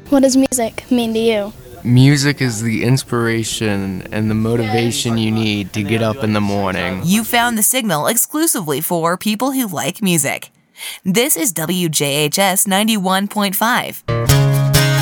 What does music mean to you? Music is the inspiration and the motivation you need to get up in the morning. You found the signal exclusively for people who like music. This is WJHS 91.5.